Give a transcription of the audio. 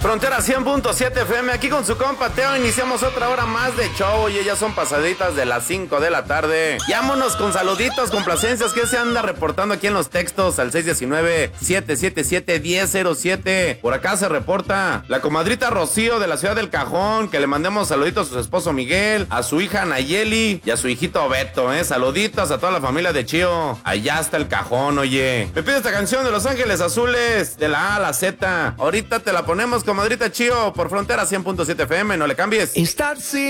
Frontera 100.7 FM, aquí con su compa Teo, iniciamos otra hora más de show y ya son pasaditas de las 5 de la tarde. Llámonos con saluditos, complacencias, que se anda reportando aquí en los textos al 619-777-1007. Por acá se reporta la comadrita Rocío de la ciudad del Cajón, que le mandemos saluditos a su esposo Miguel, a su hija Nayeli y a su hijito Beto, saluditos a toda la familia de Chío. Allá está el Cajón, oye. Me pide esta canción de Los Ángeles Azules, de la A a la Z. Ahorita te la ponemos, comadrita Chío, por Frontera 100.7 FM, no le cambies. Estar sin